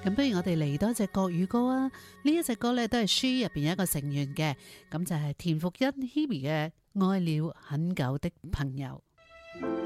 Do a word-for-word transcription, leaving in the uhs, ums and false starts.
咁不如我哋嚟多一隻國語歌啊！呢一隻歌咧都係 She 入邊一個成員嘅，咁就係田馥甄 Hebe 嘅《愛了很久的朋友》。